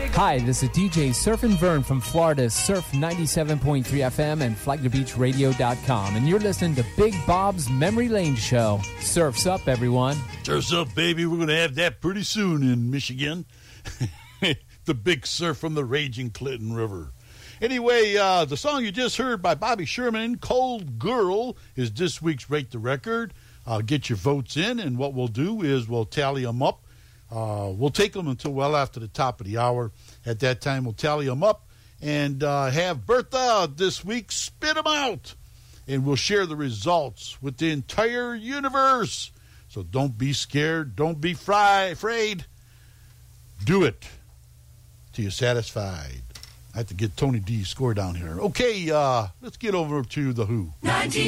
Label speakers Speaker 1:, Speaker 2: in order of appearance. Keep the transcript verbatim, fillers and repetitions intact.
Speaker 1: Hi, this is D J Surfin' Vern from Florida's Surf ninety-seven point three F M and Flagler Beach Radio dot com, and you're listening to Big Bob's Memory Lane Show. Surf's up, everyone.
Speaker 2: Surf's up, baby. We're going to have that pretty soon in Michigan. The big surf from the raging Clinton River. Anyway, uh, the song you just heard by Bobby Sherman, Cold Girl, is this week's Rate the Record. Uh, get your votes in, and what we'll do is we'll tally them up. Uh, we'll take them until well after the top of the hour. At that time, we'll tally them up and uh, have Bertha this week spit them out. And we'll share the results with the entire universe. So don't be scared. Don't be fry, afraid. Do it till you're satisfied. I have to get Tony D's score down here. Okay, uh, let's get over to The Who.